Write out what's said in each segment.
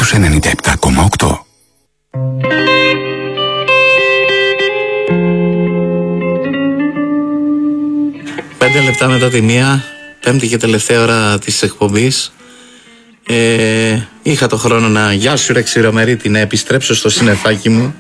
στους 97,8. 5 λεπτά μετά τη 1, πέμπτη και τελευταία ώρα της εκπομπής. Είχα το χρόνο να, γεια σου ρε Ξηρομερίτη, να επιστρέψω στο συννεφάκι μου.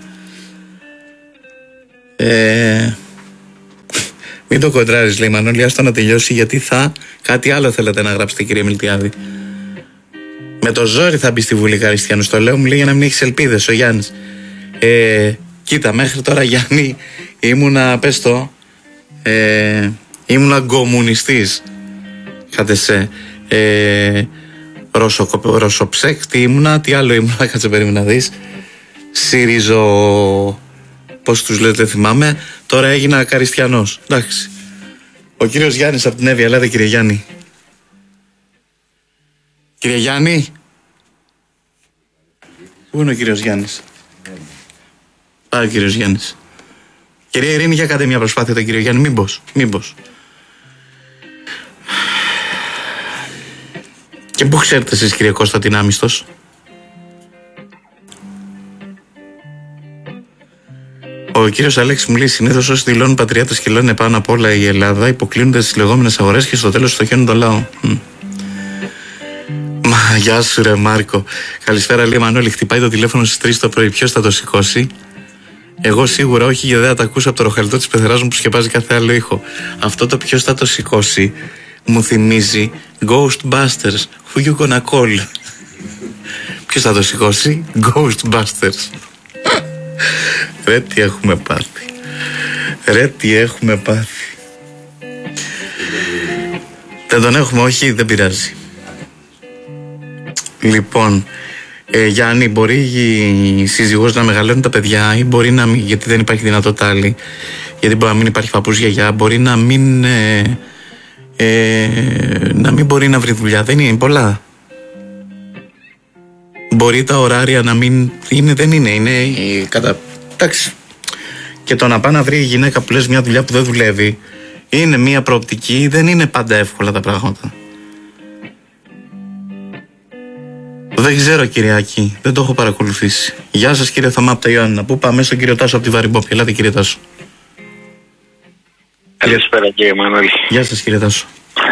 Μην το κοντράρεις, λέει Μανώλη, άστο να τελειώσει, γιατί κάτι άλλο θέλετε να γράψετε, κύριε Μιλτιάδη. Με το ζόρι θα μπει στη Βουλή Καριστιανούς, το λέω, μου λέει, για να μην έχεις ελπίδες ο Γιάννης. Κοίτα, μέχρι τώρα, Γιάννη, ήμουνα, πες το, ήμουνα κομμουνιστής. Είχατε σε ρωσοψέκτη ήμουνα, τι άλλο ήμουνα, κάτσε περίμενα να δεις. ΣΥΡΙΖΟ, πώς τους λέτε, θυμάμαι. Τώρα έγινα Καριστιανός. Εντάξει. Ο κύριος Γιάννης από την Εύβοια, ελάτε κύριε Γιάννη. Κύριε Γιάννη. Πού είναι ο κύριος Γιάννης? Πάει ο κύριος Γιάννης. Κυρία Ειρήνη, για κάντε μια προσπάθεια τον κύριο Γιάννη, μήπως. Και πού ξέρετε εσείς, κύριε Κώστα, την Άμιστος? Ο κύριος Αλέξης μου λέει: συνήθως όσοι δηλώνουν πατριώτες και λένε πάνω απ' όλα η Ελλάδα, υποκλίνονται στις λεγόμενες αγορές και στο τέλος φτωχαίνουν τον λαό. Μα γεια σου ρε Μάρκο. Καλησπέρα, λέει Μανώλη. Χτυπάει το τηλέφωνο στις 3 το πρωί. Ποιος θα το σηκώσει? Εγώ σίγουρα όχι, γιατί δεν θα τα ακούσω από το ροχαλιτό της πεθεράς μου που σκεπάζει κάθε άλλο ήχο. Αυτό το ποιος θα το σηκώσει μου θυμίζει Ghostbusters. Who you gonna call? Ποιος θα το σηκώσει? Ghostbusters. Ρε τι έχουμε πάθει. Δεν τον έχουμε, όχι, δεν πειράζει. Λοιπόν, Γιάννη, μπορεί η σύζυγος να μεγαλώνει τα παιδιά ή μπορεί να μην, γιατί δεν υπάρχει δυνατότητα άλλη, γιατί μπορεί να μην υπάρχει παππούς, γιαγιά, μπορεί να μην μπορεί να βρει δουλειά, δεν είναι πολλά. Μπορεί τα ωράρια να μην είναι, δεν είναι κατά, εντάξει. Και το να πάει να βρει η γυναίκα που λες μια δουλειά που δεν δουλεύει είναι μια προοπτική, δεν είναι πάντα εύκολα τα πράγματα. Δεν ξέρω, Κυριάκη, δεν το έχω παρακολουθήσει. Γεια σας, κύριε Θωμά από τα Ιωάννα. Πού πάμε? Στον κύριο Τάσο από τη Βαρυμπόπη. Ελάτε, κύριε Τάσο. Καλησπέρα, κύριε Μανώλη. Γεια σας, κύριε Τάσο.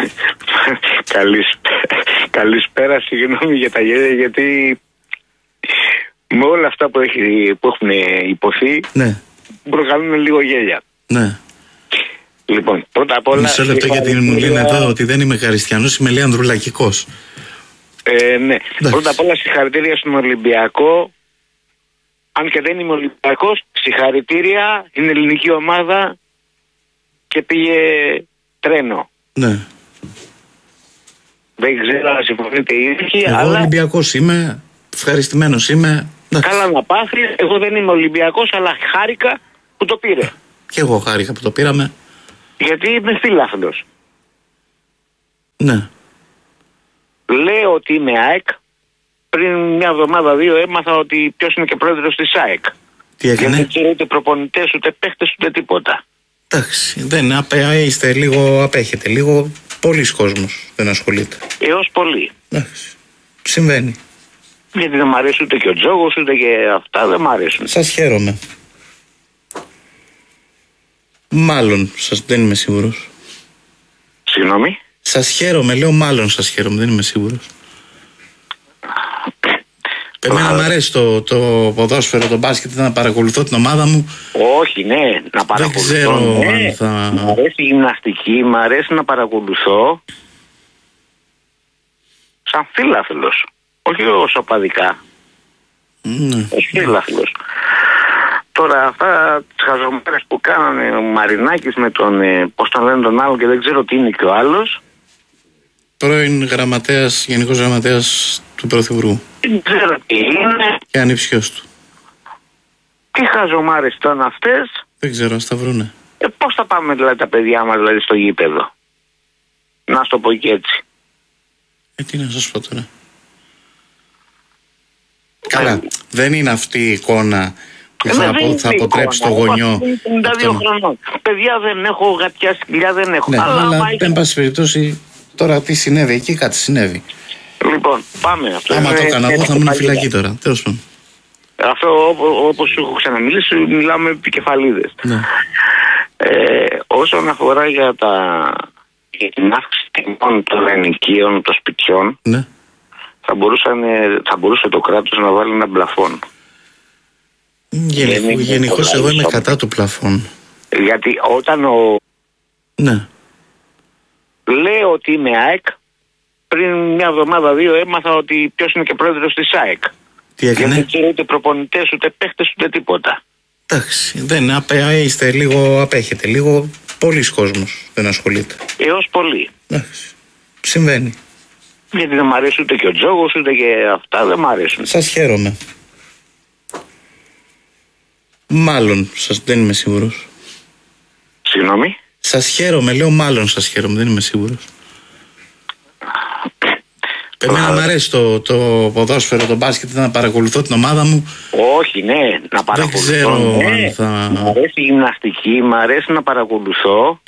Καλησπέρα, συγγνώμη για τα γέλια, γιατί με όλα αυτά που έχουν υποθεί, ναι, προκαλούν λίγο γέλια. Ναι. Λοιπόν, πρώτα απ' όλα... Μισό λεπτό, γιατί μου λένε εδώ ότι δεν είμαι Χαριστιανός, είμαι λέει ανδρουλακικός. Ναι. Πρώτα απ' όλα συγχαρητήρια στον Ολυμπιακό. Αν και δεν είμαι Ολυμπιακός, συγχαρητήρια, είναι ελληνική ομάδα και πήγε τρένο. Ναι. Δεν ξέρω αν συμφωνείτε οι ίδιοι, εγώ αλλά... Ολυμπιακός είμαι, ευχαριστημένος είμαι. Καλά να πάθει, εγώ δεν είμαι Ολυμπιακός, αλλά χάρηκα που το πήρε. Και εγώ χάρηκα που το πήραμε. Γιατί είμαι φίλαθλος. Ναι. Λέω ότι είμαι ΑΕΚ. Πριν μια εβδομάδα, 2 έμαθα ότι ποιος είναι και πρόεδρος της ΑΕΚ. Τι έκανε? Δεν ξέρω ούτε προπονητές, ούτε παίχτες, ούτε τίποτα. Εντάξει, δεν είστε λίγο, απέχετε λίγο. Πολλοί κόσμος δεν ασχολείται. Έως πολύ. Εντάξει, συμβαίνει. Γιατί δεν μ' αρέσει ούτε και ο Τζόγος, ούτε και αυτά δεν μ' αρέσουν. Σας χαίρομαι. Μάλλον, δεν είμαι σίγουρος. Συγγνώμη. Σας χαίρομαι, λέω μάλλον σας χαίρομαι, δεν είμαι σίγουρος. Εμένα μου αρέσει το ποδόσφαιρο, το μπάσκετ, να παρακολουθώ την ομάδα μου. Όχι, ναι, να παρακολουθώ. Δεν ξέρω ναι. αν θα... Μ' αρέσει η γυμναστική, μ' αρέσει να παρακολουθώ. Σαν φίλαθλος. Όχι ως οπαδικά. Ναι. Ως φίλαθλος. Τώρα αυτά τις χαζομέρες που κάνανε ο Μαρινάκης με τον, πώς τον λένε τον άλλο και δεν ξέρω τι είναι και ο άλλος. Πρώην γραμματέας, γενικός γραμματέας του Πρωθυπουργού. Δεν ξέρω τι είναι. Και ανιψιός του. Τι χαζομάρες ήταν αυτές. Δεν ξέρω, ας τα βρούνε. Πώς θα πάμε δηλαδή τα παιδιά μας δηλαδή στο γήπεδο? Να στο πω και έτσι. Τι να σας πω τώρα. Καλά, δεν είναι αυτή η εικόνα που θα αποτρέψει το γονιό. 52 χρονών. Παιδιά δεν έχω, γατιά σκυλιά δεν έχω. Ναι, αλλά εν πάση περιπτώσει τώρα τι συνέβη εκεί, κάτι συνέβη. Λοιπόν, Λοιπόν, πάμε. Αυτό άμα το έκανα εγώ θα ήμουν φυλακή τώρα. Τέλος πάντων. Αυτό, όπως σου έχω ξαναμιλήσει, μιλάμε επικεφαλίδες. Ναι. Όσον αφορά για την αύξηση τιμών των ενοικίων, των σπιτιών, Ναι. θα μπορούσε το κράτος να βάλει ένα πλαφόν. Γενικώς εγώ είμαι κατά του πλαφόν. Γιατί όταν Ναι. λέω ότι είμαι ΑΕΚ, πριν μια εβδομάδα-δύο έμαθα ότι ποιος είναι και πρόεδρος της ΑΕΚ. Τι έκανε? Δεν ξέρω ούτε προπονητές, ούτε παίχτες, ούτε τίποτα. Εντάξει, είστε λίγο, απέχετε λίγο. Πολλοί κόσμος δεν ασχολείται. Έως πολύ. Εντάξει, συμβαίνει. Γιατί δεν μ' αρέσει ούτε και ο Τζόγος, ούτε και αυτά δεν μ' αρέσουν. Σας χαίρομαι. Μάλλον, δεν είμαι σίγουρος. Συγγνώμη. Σας χαίρομαι, λέω μάλλον σας χαίρομαι, δεν είμαι σίγουρος. Εμένα μου αρέσει το ποδόσφαιρο, το μπάσκετ, να παρακολουθώ την ομάδα μου. Όχι, ναι, να παρακολουθώ. Δεν ξέρω ναι. αν θα... Μ' αρέσει η γυμναστική, μ' αρέσει να παρακολουθώ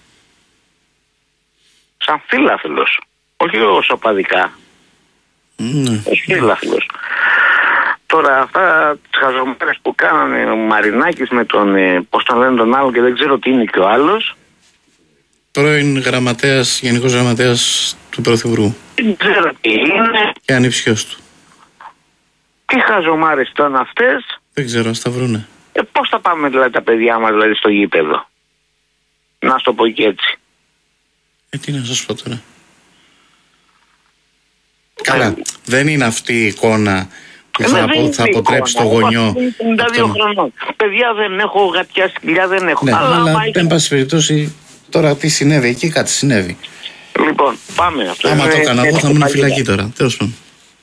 σαν φίλαθλος. Όχι ως οπαδικά. Ναι. Ως φίλαθλος. Τώρα αυτά τις χαζομέρες που κάνανε ο Μαρινάκης με τον, πώς τον λένε τον άλλο και δεν ξέρω τι είναι και ο άλλος. Πρώην γενικός γραμματέας του Πρωθυπουργού. Δεν ξέρω τι είναι. Και ανιψιός του. Τι χαζομάρες ήταν αυτές. Δεν ξέρω, ας τα βρούνε. Πώς θα πάμε δηλαδή τα παιδιά μας δηλαδή στο γήπεδο. Να στο πω και έτσι. Τι να σας πω τώρα. Καλά, δεν είναι αυτή η εικόνα που θα αποτρέψει το γονιό. 52 χρονών. Παιδιά δεν έχω, γατιά σκυλιά δεν έχω. Ναι, αλλά εν πάση περιπτώσει τώρα τι συνέβη εκεί, κάτι συνέβη. Λοιπόν, πάμε. Άμα το έκανα εγώ θα ήμουν φυλακή τώρα. Τέλος πάντων.